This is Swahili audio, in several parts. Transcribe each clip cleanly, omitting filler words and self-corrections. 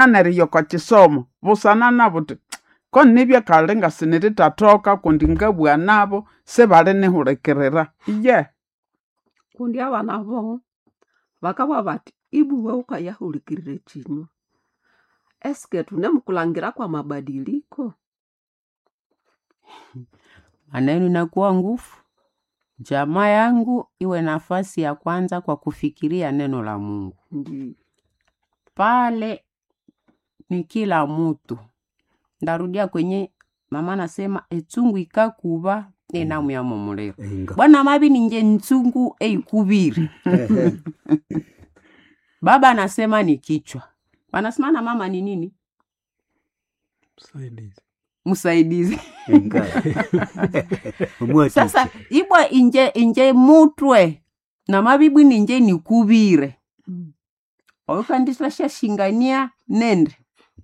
anariyo kwa chisomo busana nabo ti kon nibya kalenga sinitatoka kundi ngabwa nabo sebale nehulekerera iye kundi abana bo bakabwa bati ibuwe ukayahulikirire chinywa eske tunemukulangira kwa mabadiliko. Maneno inakuwa nguvu. Jamaa yangu iwe nafasi ya kwanza kwa kufikiria neno la Mungu. Pale ni kila mtu. Ndarudia kwenye mama nasema etungu ikakuba enamu ya momolero. Bwana mabi ninje ntungu eikubiri. Baba anasema ni kichwa. Wanasema na mama ni nini? Msaidizi. Sasa ibwa inje mutwe na mabibu ninje nikubire. Oyukandisla shingania nende.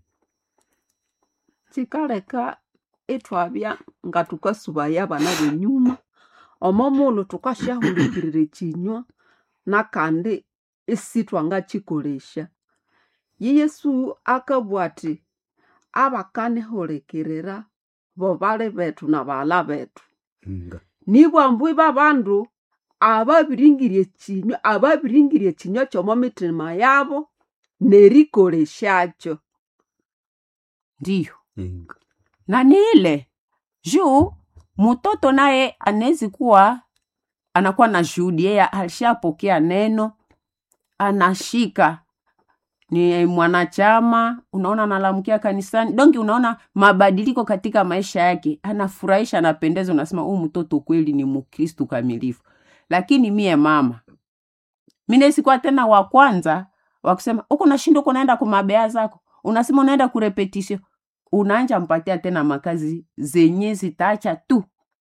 Chikaleka etwabya nga tukasubaya bana benyuma omomuno tukashahulikirire chinywa nakandi isitwa nga chikolesha. Yesu akabwati abakane holekerera bo bale betu na bala betu. Nibwa mbwe babandu ababiringirie chinywa chomo mitima yabo nerikoleshacho. Ndiyo. Na nile juu mtoto naye anezi kuwa anakuwa na shuhudi yeye alishapokea neno anashika ni mwanachama unaona analamkia kanisani donki unaona mabadiliko katika maisha yake anafurahisha anapendeza unasema huyu mtoto kweli ni Mkristo kamilifu. Lakini mie mama mimi sikuwa tena wa kwanza wakusema uko nashinda uko naenda kwa mabea zako unasema unaenda kurepetisho unaanja mpatia tena makazi zenye zitaacha tu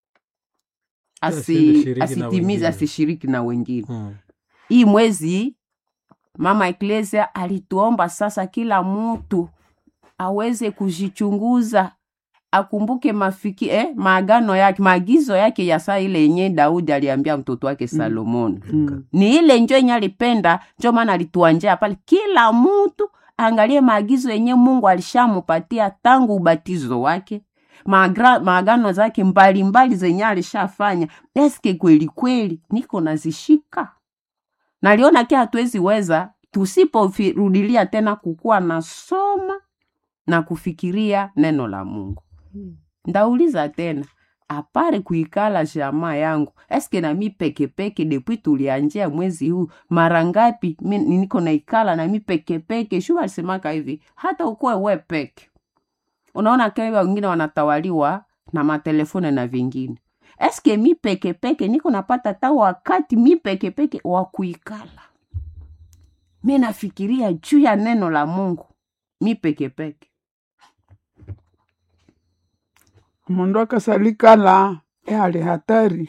asitimiza asishiriki na wengine. Hii mwezi mama Eklesia alituomba sasa kila mtu aweze kujichunguza akumbuke maagano yake maagizo yake ya saa ile yenye Daudi aliambia mtoto wake Salomon. Ni ile njoo yenye alipenda njoo maana alituanjia pale kila mtu angalie maagizo yenye Mungu alishamupatia tangu ubatizo wake maagano zake mbalimbali zenye alishafanya eske kweli kweli niko nazishika. Naliona kia hatuwezi weza tusiporudilia tena kukua na soma na kufikiria neno la Mungu. Ndauliza tena apare kuikala jamaa yangu eske na mi peke depuis tulianjia mwezi huu mara ngapi niko naikala na mi peke shuwa alisemaka hivi hata ukue we peke unaona kewa wengine wanatawaliwa na matelefone na vingine eske mi peke niko napata ta wakati mi peke wa kuikala mimi nafikiria juu ya neno la Mungu mi peke mundu akasalikala hali hatari.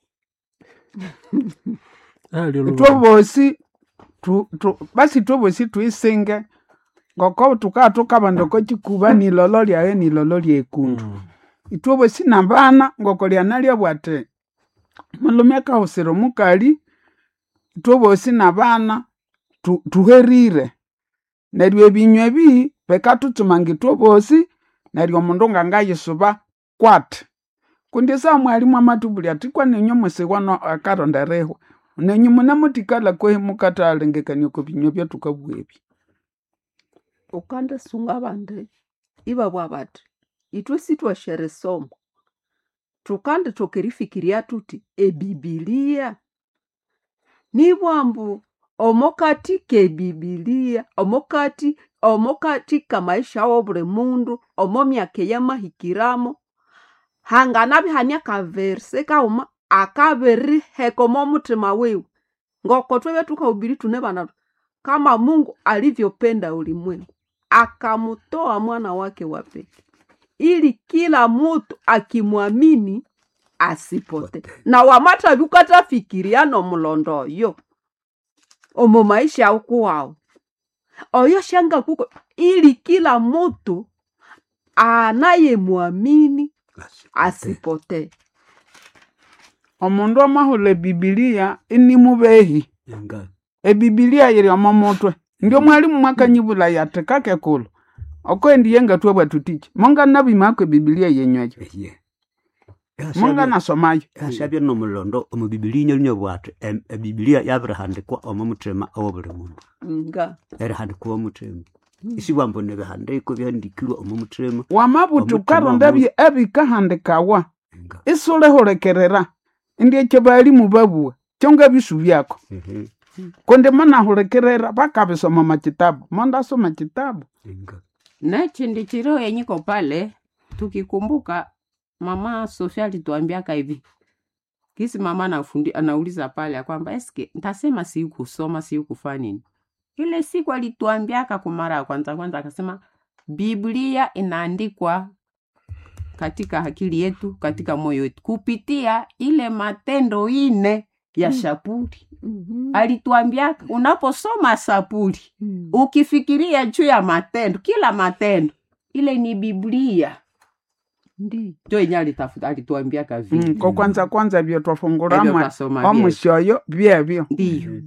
Tuobosi basi tuobosi tuisinge ngoko tukaba ndoko chikuba ni lolo lya ekundu. Tuobosi nabana ngoko lyanalya bwate malume kahosero mukali tuobosi nabana tuherire neryo ebinywe bi bekatutumangi tuobosi neryo mundu ngangayisuba kwat kundi sa mwalimu amatubuli atikwa nenyo mwesiwano akarondereho nenyo munamutikala kwe mukatalengekanya ko binywe bya tukabwebi ukande sunga bande iba bwabati itwe sitwa shere somo tukande tokerifikiria tuti ebibilia nibwambu omokati ke bibilia omokati kamaisha obure mundu omomyake yamahikiramo hangana bihania ka verse kauma akaberi hekomo mutima wewe ngoko twewe tukahubiri tune bana kama Mungu alivyopenda ulimwengu akamutoa mwana wake wa pekee ili kila mtu akimwamini asipote na wamata bukata fikiriano mulondo yo omo maisha ukuwao oyo shanga kuko ili kila mtu anayemwamini asipote. Omundu amahule Biblia ini mubehi. Biblia iri omomotwe. Ndio mwalimu mwakanyibula yatekake kulo. okwendi yenga twabwa tutichi monga nabimakwe Biblia yenywaje eye monga nasomayo ashabye nomulondo omu Biblia nyalinya bwate Biblia yabirahandikwa omu mutima obuli mundu nga erihandikwa omu mutima isi bwambone bihandiko byandikirwa omu mutima wamabuti ukaronda ebikahandikawa isulehulekerera indie chebalimu babua chonga bisu byako konde manahulekerera bakabisoma machitabu mondasoma chitabu na chindi chiro yenyiko pale tukikumbuka mama Sofia alituambiaka hivi kisi mama anauliza pale ya kwamba eske ntasema si kusoma si kufanya nini. Ile siku alituambiaka kwa mara ya kwanza akasema Biblia inaandikwa katika akili yetu, katika moyo wetu kupitia ile matendo ine ya Sapuli. Alituambiaka unaposoma Sapuli ukifikiria juu ya matendo, kila matendo ile ni Biblia. Ndi jo inyali tafuta alituambiaka vile. Kwa kwanza byo twafungura omushoyo byebyo. Ndiyo.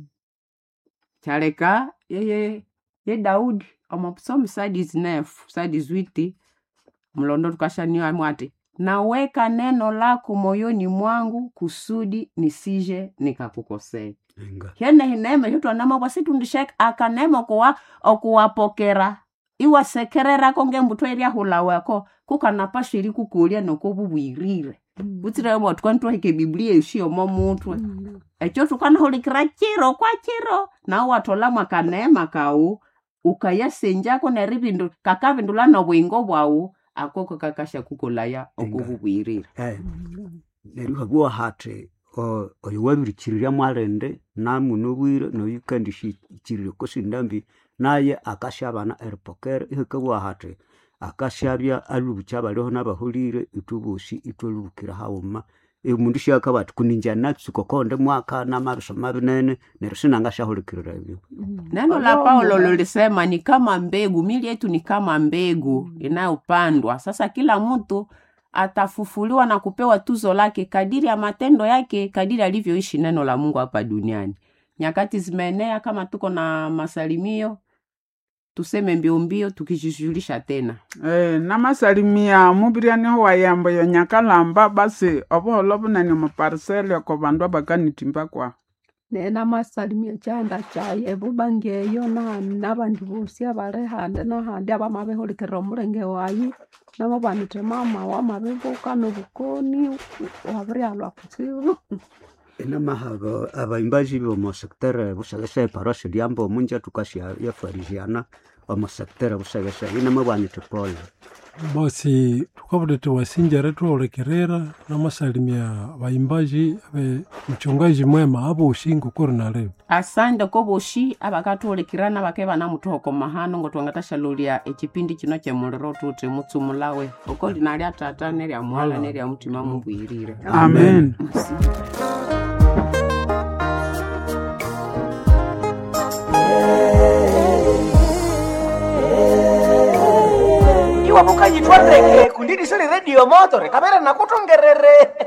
Chareka ye Daudi amasomo sadi 9 sadi 8 mlondo tukashaniwa mwate naweka neno lako moyoni mwangu kusudi nisije nikakukosea. Hene hineme yutu anama wasitundishek akanemo kwa okuwapokera iwa sekerera konge mbuto eria hula wako kukanapa shiri kukulia noko bubwirire butira mo twantu heke Biblia ishio mo mutwe echo tukana hulikira chiro kwa chiro na watola makanema kau ukayasenjako na ribindu kakabindulana bwingo bwau akoko kakasha kukolaya okububwirire neruha bwo hate oyo wabirikirirya mwalende namunubwire no yikandishikirire kosindambi naye akashabana eripokere ihekebwa hate akashabya alubucha baliho nabahulire itubushi itolubukira hauma umundu shaka bati kuninja natsuko konde mwaka na mabisoma binene nerusina ngashahulikirira ebyo. Neno la Paulo lilisema ni kama mbegu, mili yetu ni kama mbegu inayopandwa. Sasa kila mtu atafufuliwa na kupewa tuzo lake kadiri ya matendo yake, kadiri alivyoishi neno la Mungu hapa duniani. Nyakati zimeenea, kama tuko na masalimio tuseme mbio tukijishulisha tena. Na masalimia mubiriani ho wayambo yo nyakalamba basi oboholobu na ni maparsele ko bandu bakanitimba kwa. Nena masalimia chanda chaye bubangeyo na nabandi bose abare hande na hande abamabeholikera omurenge wayi namabanite mama wamabevuka nobukoni wabrialwa kutsibu. Ina mahaba abaimbaji bo secteur busagese parashe liambo munja tukashia ya farijiana wa secteur busagese ina mabanyite pole basi tukabudete wasinjare tuolekerera na masalimia baimbaji mchungaji mwema abo ushingo korna leo asande ko boshi abakatuolekirana bakeba na mutoko mahano ngo twangatashalulia ekipindi kino kye muliro tute mutsumulawe okoli nali atata neri amwala neri amutima mubwirire. Amen. Iwa mukanyitwa reke kundini sili radio moto rekabera nakutongerere